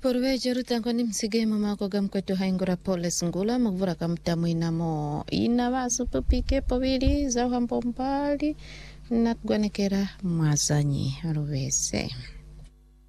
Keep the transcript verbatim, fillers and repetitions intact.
Porveje rutango ni msige mama ko gam kwetu haingura pole sungula mvura kamtamu inamo ina vasu tupike poviri za hampombali natgwanekera mwazanyi ruvese.